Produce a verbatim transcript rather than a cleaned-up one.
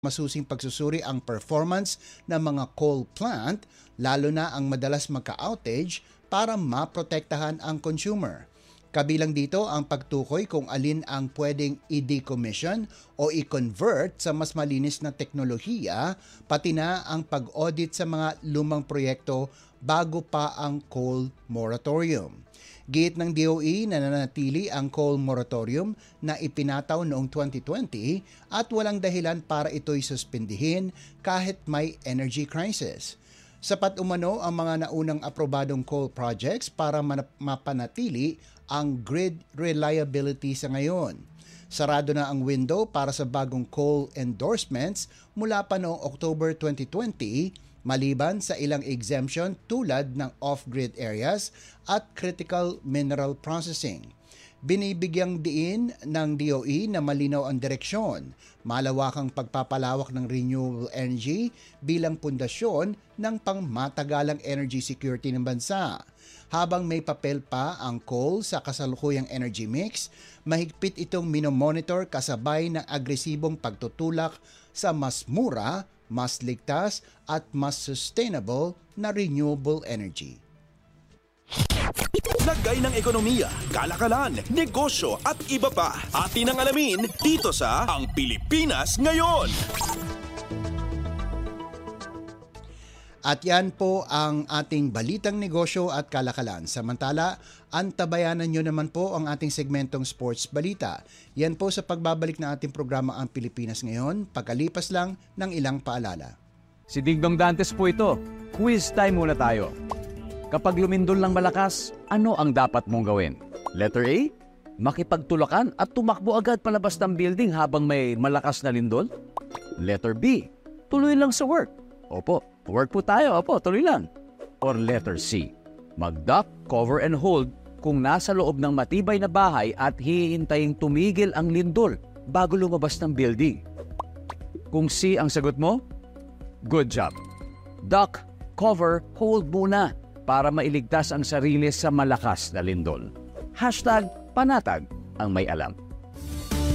masusing pagsusuri ang performance ng mga coal plant, lalo na ang madalas magka-outage para maprotektahan ang consumer. Kabilang dito ang pagtukoy kung alin ang pwedeng i-decommission o i-convert sa mas malinis na teknolohiya, pati na ang pag-audit sa mga lumang proyekto bago pa ang coal moratorium. Giit ng D O E na nananatili ang coal moratorium na ipinataw noong twenty twenty at walang dahilan para ito'y suspindihin kahit may energy crisis. Sapat umano ang mga naunang aprobadong coal projects para mapanatili ang grid reliability sa ngayon. Sarado na ang window para sa bagong coal endorsements mula pa noong October twenty twenty, maliban sa ilang exemption tulad ng off-grid areas at critical mineral processing. Binibigyang diin ng D O E na malinaw ang direksyon, malawakang pagpapalawak ng renewable energy bilang pundasyon ng pangmatagalang energy security ng bansa. Habang may papel pa ang coal sa kasalukuyang energy mix, mahigpit itong minomonitor kasabay ng agresibong pagtutulak sa mas mura, mas ligtas at mas sustainable na renewable energy. Lagay ng ekonomiya, kalakalan, negosyo at iba pa. Atin ang alamin dito sa Ang Pilipinas Ngayon. At yan po ang ating balitang negosyo at kalakalan. Samantala, antabayanan nyo naman po ang ating segmentong Sports Balita. Yan po sa pagbabalik ng ating programa Ang Pilipinas Ngayon, pagkalipas lang ng ilang paalala. Si Dingdong Dantes po ito. Quiz time muna tayo. Kapag lumindol ng malakas, ano ang dapat mong gawin? Letter A, makipagtulakan at tumakbo agad palabas ng building habang may malakas na lindol? Letter B, tuloy lang sa work. Opo, work po tayo. Opo, tuloy lang. Or letter C, mag-duck, cover and hold kung nasa loob ng matibay na bahay at hihintaying tumigil ang lindol bago lumabas ng building. Kung C ang sagot mo, good job. Duck, cover, hold muna para mailigtas ang sarili sa malakas na lindol. Hashtag panatag ang may alam.